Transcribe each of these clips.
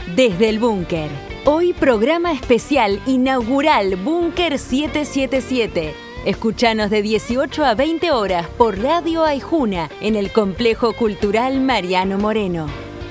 Desde el Búnker. Hoy programa especial inaugural Búnker 777. Escuchanos de 18 a 20 horas por Radio Aijuna en el Complejo Cultural Mariano Moreno.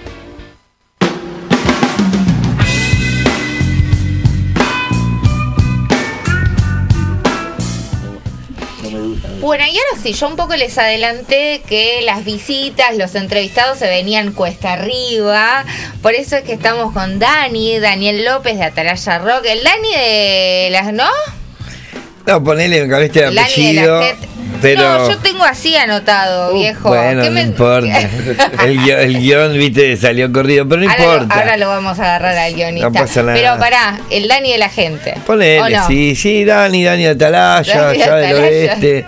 Bueno, y ahora sí, yo un poco les adelanté que las visitas, los entrevistados se venían cuesta arriba. Por eso es que estamos con Daniel López de Atalaya Rock. El Dani de las, ¿no? No, ponele en cabeza de apellido. Pero... No, yo tengo así anotado, viejo. Bueno, no importa. El guión, viste, salió corrido, pero no importa. Ahora lo vamos a agarrar al guionista. No pasa nada. Pero pará, el Dani de la gente. Ponele, no? sí, Dani de Atalaya, allá del oeste.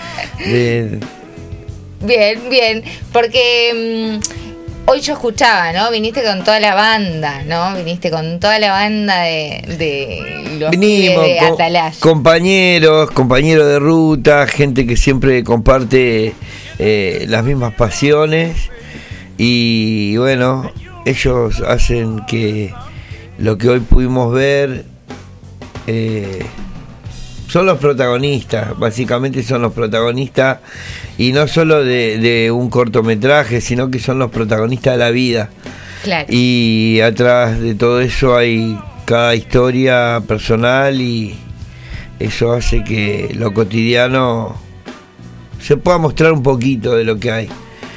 Bien, porque hoy yo escuchaba, ¿no? Viniste con toda la banda, ¿no? Viniste con toda la banda de los pibes de Atalaya. Compañeros de ruta, gente que siempre comparte las mismas pasiones. Y bueno, ellos hacen que lo que hoy pudimos ver... son los protagonistas, básicamente son los protagonistas, y no solo de un cortometraje, sino que son los protagonistas de la vida. Claro. Y atrás de todo eso hay cada historia personal, y eso hace que lo cotidiano se pueda mostrar un poquito de lo que hay.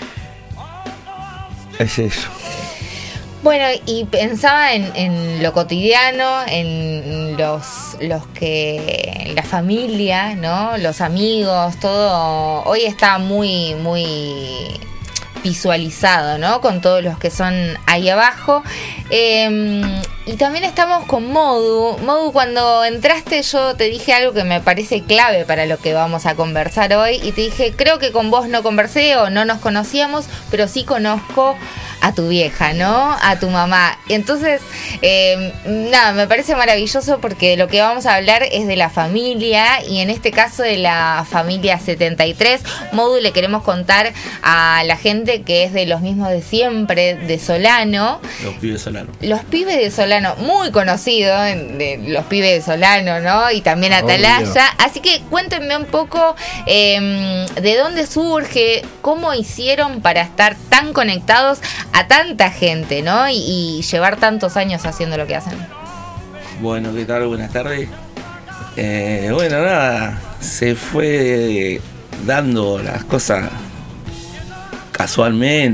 Es eso. Bueno, y pensaba en lo cotidiano, en los que la familia, ¿no? Los amigos, todo hoy está muy visualizado, ¿no? Con todos los que son ahí abajo. Y también estamos con Modu. Modu, cuando entraste yo te dije algo que me parece clave para lo que vamos a conversar hoy, y te dije, creo que con vos no conversé o no nos conocíamos, pero sí conozco a tu vieja, ¿no? A tu mamá. Entonces, nada, me parece maravilloso porque lo que vamos a hablar es de la familia, y en este caso de la familia 73. Modu, le queremos contar a la gente que es de los mismos de siempre, de Solano. Los pibes Solano. Los pibes de Solano, muy conocidos, de los pibes de Solano, ¿no? Y también Atalaya. Obvio. Así que cuéntenme un poco de dónde surge, cómo hicieron para estar tan conectados a tanta gente, ¿no? Y llevar tantos años haciendo lo que hacen. Bueno, ¿qué tal? Buenas tardes. Bueno, nada, se fue dando las cosas casualmente.